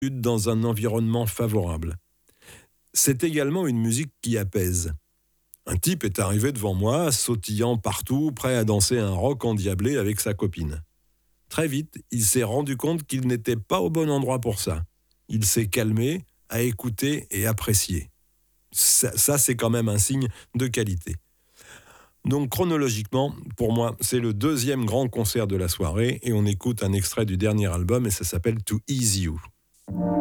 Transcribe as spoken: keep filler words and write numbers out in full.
dans un environnement favorable. C'est également une musique qui apaise. Un type est arrivé devant moi, sautillant partout, prêt à danser un rock endiablé avec sa copine. Très vite, il s'est rendu compte qu'il n'était pas au bon endroit pour ça. Il s'est calmé, a écouté et apprécié. Ça, ça, c'est quand même un signe de qualité. Donc chronologiquement, pour moi, c'est le deuxième grand concert de la soirée et on écoute un extrait du dernier album et ça s'appelle To Ease You.